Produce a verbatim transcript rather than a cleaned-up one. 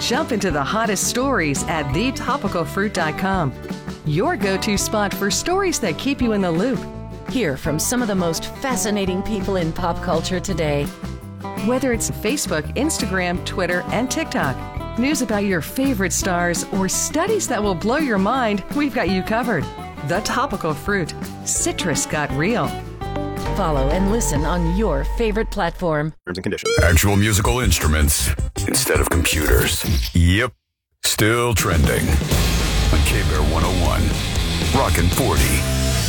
Jump into the hottest stories at the topical fruit dot com. Your go-to spot for stories that keep you in the loop. Hear from some of the most fascinating people in pop culture today. Whether it's Facebook, Instagram, Twitter, and TikTok, news about your favorite stars, or studies that will blow your mind, we've got you covered. The Topical Fruit. Citrus got real. Follow and listen on your favorite platform. Terms and conditions. Actual musical instruments instead of computers. Yep. Still trending. On K-Bear one oh one. Rockin' forty.